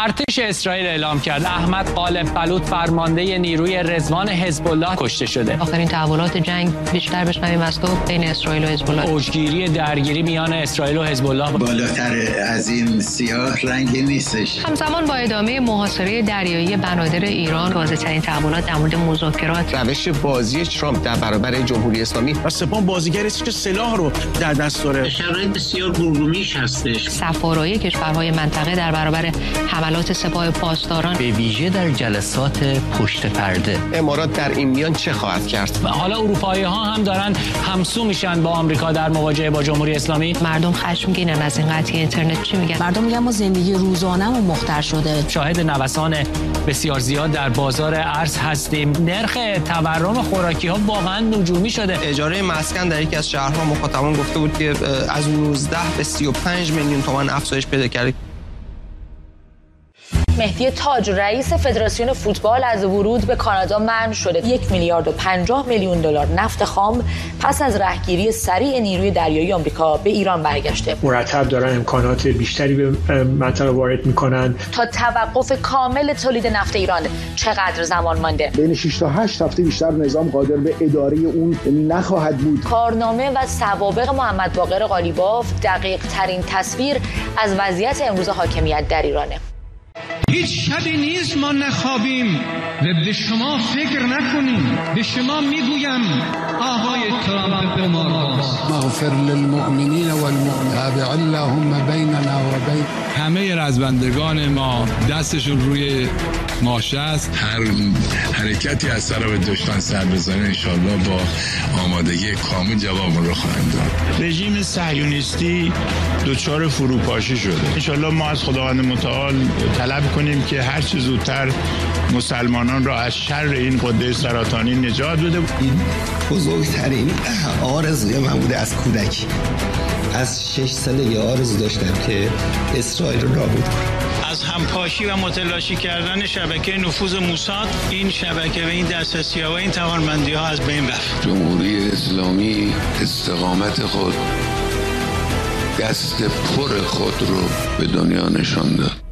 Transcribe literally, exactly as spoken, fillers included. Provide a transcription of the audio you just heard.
ارتش اسرائیل اعلام کرد احمد قالب بلوط فرمانده نیروی رضوان حزب الله کشته شده. آخرین تحولات جنگ بیشتر بشنویم از تو بین اسرائیل و حزب الله. اوجگیری درگیری میان اسرائیل و حزب الله بالاتر از این سیاه رنگی نیستش. همزمان با ادامه محاصره دریایی بنادر ایران، واضح‌ترین تحولات در مورد مذاکرات، روش بازی ترامپ در برابر جمهوری اسلامی و سپاه بازیگری است که سلاح رو در دست داره. شرایط بسیار گرگومیش هستش. سفارای کشورهای منطقه در برابر حملات سپاه پاسداران، به ویژه در جلسات پشت پرده. امارات در این میان چه خواهد کرد؟ و حالا اروپایی ها هم دارن همسو میشن با آمریکا در مواجهه با جمهوری اسلامی. مردم خشمگینن از این قضیه. اینترنت چی میگن؟ مردم میگن ما زندگی روزانه‌مون مختل شده. شاهد نوسان بسیار زیاد در بازار ارز هستیم. نرخ تورم خوراکی ها واقعا نجومی شده. اجاره مسکن در یکی از شهرها مخاطبان گفته بود که از نوزده به سی و پنج میلیون تومان افزایش پیدا کرده. مهدی تاج رئیس فدراسیون فوتبال از ورود به کانادا منع شده. یک میلیارد و پنجاه میلیون دلار نفت خام پس از رهگیری سریع نیروی دریایی آمریکا به ایران برگشته. مرتب دارن امکانات بیشتری به منطقه وارد میکنن. تا توقف کامل تولید نفت ایران چقدر زمان مانده؟ بین شش تا هشت هفته بیشتر نظام قادر به اداره اون نخواهد بود. کارنامه و سوابق محمد باقر قالیباف دقیق ترین تصویر از وضعیت امروز حاکمیت در ایرانه. هیچ شبی نیست ما نخوابیم و به شما فکر نکنیم. به شما میگویم آقای ترامپ قمارباز، مغفر للمؤمنین والمؤمنات اللهم بیننا و بین همه رزمندگان ما دستشون روی ماشه است. هر حرکتی از طرف دشمن سر بزنه انشالله با آمادگی کامل جواب رو خواهند داد. رژیم صهیونیستی دچار فروپاشی شده. انشالله ما از خداوند متعال طلب کنیم که هر چه زودتر مسلمانان را از شر این قده سرطانی نجات بده. این بزرگترین آرزوی من بوده از کودکی. از شش سالگی آرزو داشتم که اسرائیل رو نابود کنم. از همپاشی و متلاشی کردن شبکه نفوذ موساد، این شبکه و این دسترسی‌ها و این توانمندی‌ها از بین رفت. جمهوری اسلامی استقامت خود، دست پر خود رو به دنیا نشان داد.